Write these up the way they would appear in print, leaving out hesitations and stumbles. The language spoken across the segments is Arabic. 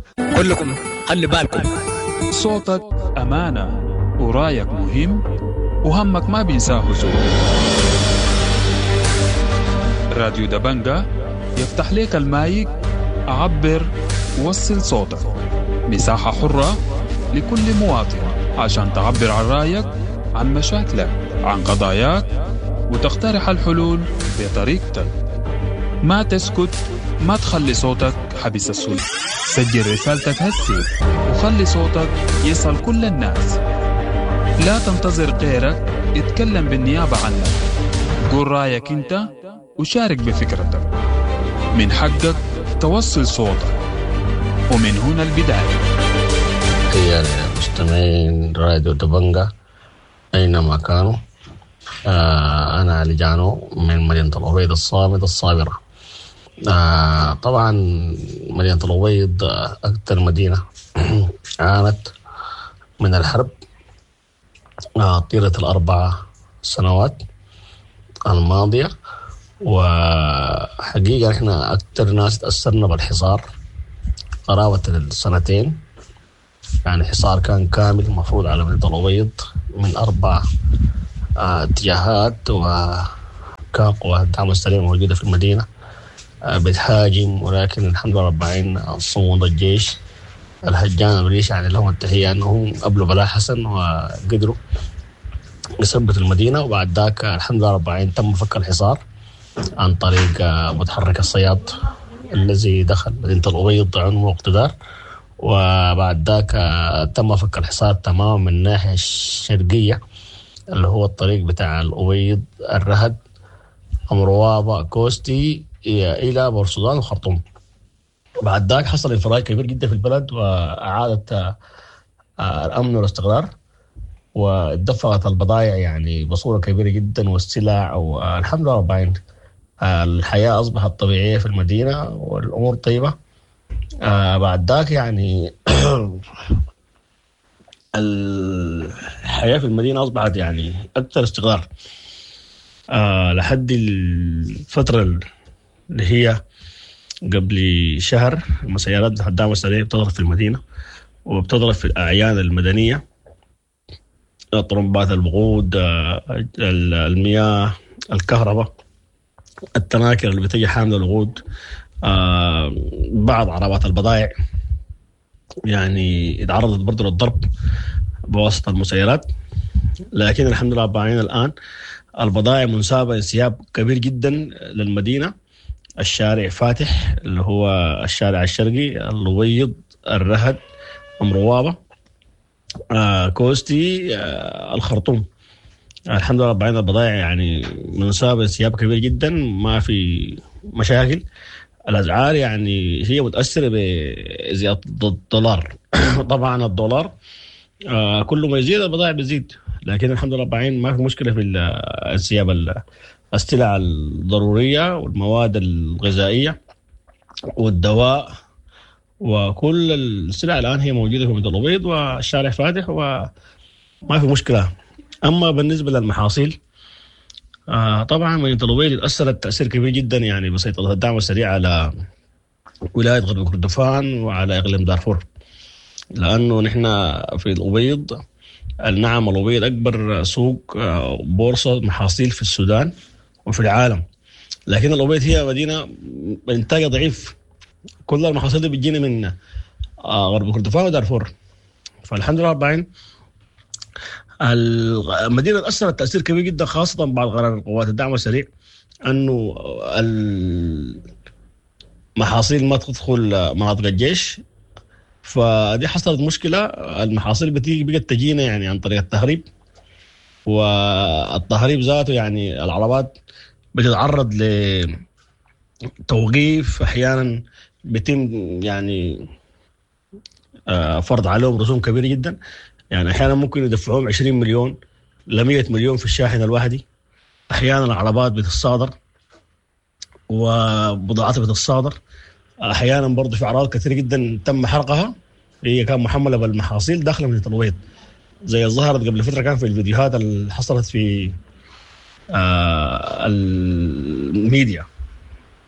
كلكم خلي بالكم. صوتك أمانة ورايك مهم وهمك ما بينساه زول. راديو دبنجة يفتح ليك المايك، عبر ووصل صوتك. مساحة حرة لكل مواطن عشان تعبر عن رايك، عن مشاكلك، عن قضاياك، وتقترح الحلول بطريقتك. ما تسكت، ما تخلي صوتك حبس السلطة. سجل رسالتك هسي وخلي صوتك يصل كل الناس. لا تنتظر غيرك اتكلم بالنيابة عنك. قول رأيك انت وشارك بفكرتك. من حقك توصل صوتك، ومن هنا البداية. يا مستمعين راديو دبنجة أينما كانوا، أنا علي جانو من مدينة الأبيض الصامد الصابرة. طبعا مدينة الأبيض أكثر مدينة عانت من الحرب طيلة ال4 سنوات الماضية، وحقيقة إحنا أكثر ناس تأثرنا بالحصار قرابة السنتين. يعني حصار كان كامل مفروض على مدينة الأبيض من 4 اتجاهات، وكان قوات الدعم السريع موجودة في المدينة بتهاجم، ولكن الحمد لله رب العالمين صمود الجيش الهجان الريش يعني لهم التحية أنهم قبلوا بلاء حسن وقدروا يثبتوا المدينة. وبعد ذاك الحمد لله رب العالمين تم فك الحصار عن طريق متحرك الصياد الذي دخل مدينة الأبيض عنه واقتدار. وبعد ذاك تم فك الحصار تماما من الناحية الشرقية اللي هو الطريق بتاع الأبيض الرهد أمروابة كوستي إلى بورسودان وخرطوم. بعد ذاك حصل انفراج كبير جدا في البلد، وأعادت الأمن والاستقرار، ودفقت البضائع يعني بصورة كبيرة جدا والسلع، والحمد لله رب العالمين الحياة أصبحت طبيعية في المدينة والأمور طيبة. بعد ذاك يعني الحياة في المدينة أصبحت يعني أكثر استقرار لحد الفترة اللي هي قبل شهر. سيارات الدعم السريع بتضرب في المدينة وبتضرب في الأعيان المدنية، طرمبات الوقود، المياه، الكهرباء، التناكر اللي بتجي حامل الوقود، بعض عربات البضائع يعني اتعرضت برضو للضرب بواسطة المسيرات. لكن الحمد لله رب العالمين الآن البضائع منسابة انسياب كبير جدا للمدينة. الشارع فاتح اللي هو الشارع الشرقي، الأبيض، الرهد، أمروابة، كوستي، الخرطوم. الحمد لله رب العالمين البضائع يعني منسابة انسياب كبير جدا، ما في مشاكل. الأسعار يعني هي متأثرة بزيادة الدولار. طبعا الدولار كل ما يزيد البضائع بتزيد، لكن الحمد لله رب العالمين ما في مشكلة في الانسياب السلع الضرورية والمواد الغذائية والدواء، وكل السلع الآن هي موجودة في مدينة الأبيض والشارع فاتح وما في مشكلة. أما بالنسبة للمحاصيل طبعا مدينة الأبيض تأثرت تأثير كبير جدا يعني بسيطرة الدعم السريع على ولاية غرب كردفان وعلى إقليم دارفور، لأنه نحن في الأبيض النعم الأبيض أكبر سوق بورصة محاصيل في السودان وفي العالم، لكن الأبيض هي مدينة إنتاجها ضعيف. كل المحاصيل دي بتجينا من غرب كردفان ودارفور. فالحمد لله رب العالمين المدينة تأثرت تأثير كبير جدا، خاصة بعد قرار قوات الدعم السريع أنه المحاصيل ما تدخل مناطق الجيش. فدي حصلت مشكلة، المحاصيل بقت تجينا يعني عن طريق التهريب، والتهريب ذاته يعني العربات بتتعرض لتوقيف، أحيانا بيتم يعني فرض عليهم رسوم كبيرة جدا. يعني أحيانا ممكن يدفعوهم 20 مليون ل 100 مليون في الشاحن الواحدي. أحيانا العربات بتتصادر وبضاعتها بتتصادر. أحيانا برضو في أعراض كثيرة جدا تم حرقها، هي كان محملة بالمحاصيل داخل مدينة الأبيض، زي ظهرت قبل فترة كان في الفيديوهات اللي حصلت في الميديا.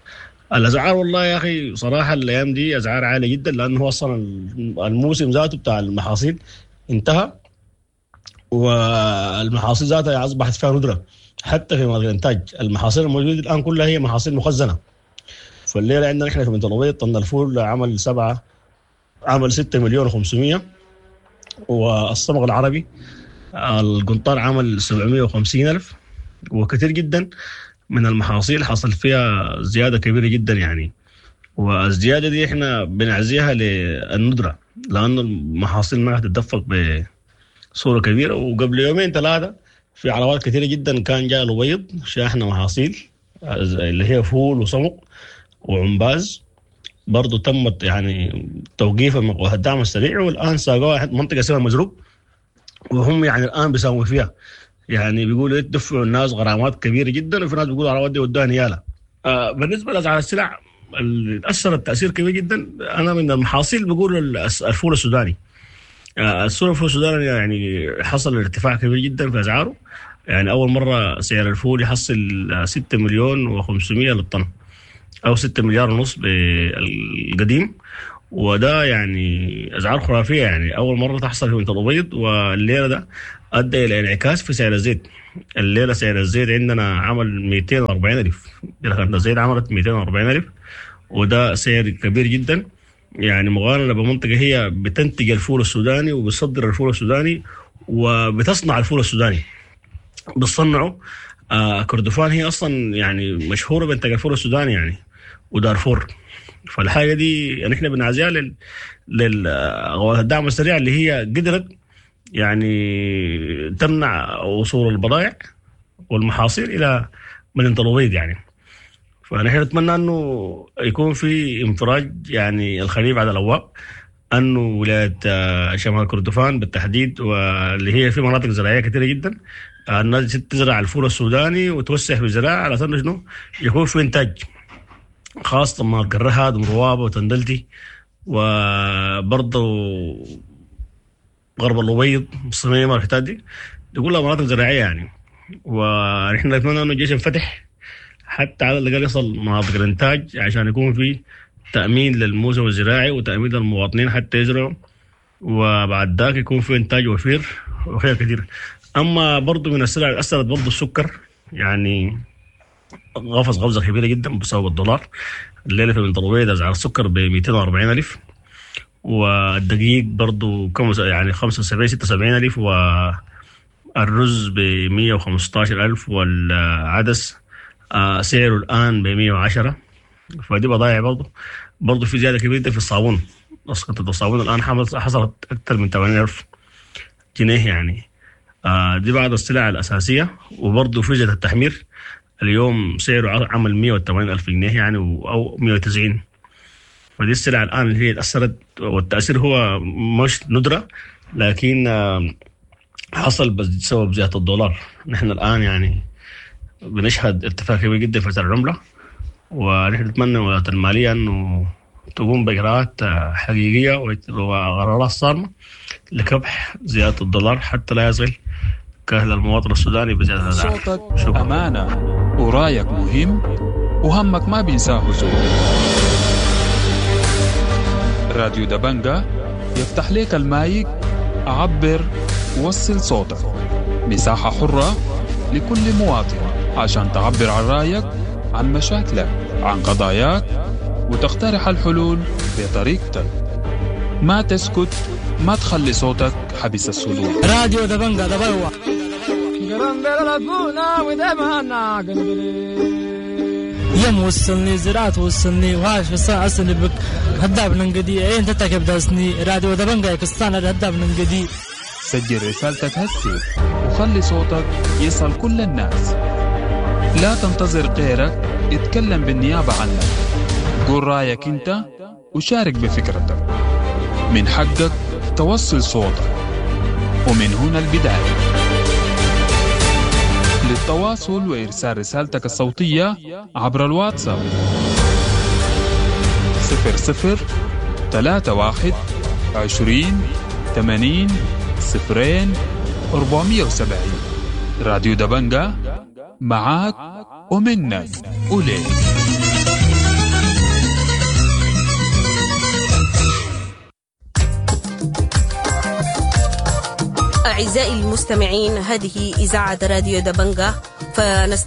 الأسعار والله يا أخي صراحة الأيام دي أسعار عالية جدا، لأنه أصلا الموسم ذاته بتاع المحاصيل انتهى، والمحاصيل ذاتها أصبحت فيها ندرة. حتى في مناطق الإنتاج المحاصيل الموجودة الآن كلها هي محاصيل مخزنة. فالليلة عندنا نحن في بنت الأبيض طن الفول عمل 6 مليون و500، والصمغ العربي القنطار عمل 750,000. وكثير جدا من المحاصيل حصل فيها زيادة كبيرة جدا يعني، والزيادة دي احنا بنعزيها للندرة، لأن المحاصيل ما هتتدفق بصورة كبيرة. وقبل يومين 3 في عربات كثيرة جدا كان جاء الأبيض شاحنة محاصيل اللي هي فول وصمغ وعنباز، برضو تمت يعني توقيفها من قوات الدعم السريع، والآن ساقوها منطقة اسمها مزروق، وهم يعني الآن بيساوموا فيها. يعني بيقولوا يدفعوا الناس غرامات كبيرة جدا، وفي ناس بيقولوا عربات دي ودوها نيالة. بالنسبة لأسعار السلع اللي أثرت تأثير كبير جدا، أنا من المحاصيل بقول الفول السوداني. الفول السوداني يعني حصل ارتفاع كبير جدا في أسعاره. يعني أول مرة سعر الفول يحصل 6 مليون و500 للطن، أو 6 مليار ونص بالقديم، وده يعني أسعار خرافية. يعني أول مرة تحصل في بنت الأبيض، والليلة ده أدى إلى انعكاس في سعر الزيت. الليلة سعر الزيت عندنا عمل 240,000، الزيت عملت 240,000، وده سعر كبير جدا يعني، مقارنة بمنطقة هي بتنتج الفول السوداني وبتصدر الفول السوداني وبتصنع الفول السوداني. بتصنعه كردفان هي أصلا يعني مشهورة بإنتاج الفول السوداني يعني، ودارفور. فالحاجة دي يعني احنا بنعزيها للدعم السريع اللي هي قدرت يعني تمنع وصول البضائع والمحاصيل إلى مدينة الأبيض يعني. فنحن نتمنى أنه يكون في انفراج يعني الخريف على الأبواب، أنه ولاية شمال كردفان بالتحديد، واللي هي في مناطق زراعية كثيرة جدا، الناس تزرع الفول السوداني وتوسع في الزراعة على أساس إنه يكون في إنتاج، خاصة مناطق الرهاد ومروابة وتندلتي، وبرضه غرب الأبيض الصميمة والحتات دي كلها مناطق زراعية يعني. ونحن نتمنى أنه الجيش ينفتح حتى على الأقل يصل مناطق الإنتاج، عشان يكون في تأمين للموسم الزراعي وتأمين للمواطنين حتى يزرعوا، وبعد ذاك يكون في إنتاج وفير وخير كثير. أما برضو من السلع اللي أثرت برضو السكر، يعني غفص غفزة كبيرة جدا بسبب الدولار. الليلة في بنت الأبيض أسعار السكر ب240,000، والدقيق برضو يعني 75-76,000، والرز ب115,000، والعدس سعره الآن ب110. فدي بضايع برضو في زيادة كبيرة في الصابون. أسقطت الصابون الآن حصلت أكثر من 80,000 جنيه يعني. دي بعض السلع الأساسية. وبرضو فريزة التحمير اليوم سعره عمل 180,000 جنيه يعني، أو 190. فدي السلع الآن اللي هي تأثرت، والتأثير هو مش ندرة، لكن حصل بسبب زيادة الدولار. نحن الآن يعني بنشهد ارتفاع كبير جدا في سعر العملة، ونحن نتمنى وزارة المالية أنه تقوم بإجراءات حقيقية وقرارات صارمة لكبح زيادة الدولار حتى لا يصل كأهل المواطن السوداني بزيادة الأسعار. صوتك أمانة، ورايك مهم، وهمك ما بينساه زول. راديو دبنجة يفتح لك المايك، عبر، وصل صوتك. مساحة حرة لكل مواطن عشان تعبر عن رأيك، عن مشاكلك، عن قضاياك، وتقترح الحلول بطريقتك. ما تسكت، ما تخلي صوتك حبس الصدور. راديو دبنجة دبوا يم وصلني زرعت وصلني وهاش في أصلي بك هداب ننقدي انت تكب داسني. راديو دبنجة كستان هداب ننقدي. سجل رسالتك هسي وخلي صوتك يصل كل الناس. لا تنتظر غيرك يتكلم بالنيابة عنك. قول رأيك انت وشارك بفكرتك. من حقك توصل صوتك، ومن هنا البداية. للتواصل وإرسال رسالتك الصوتية عبر الواتساب 00-23-80-0-470. راديو دبنجة معاك ومنك وليك. أعزائي المستمعين، هذه إذاعة راديو دبنجة،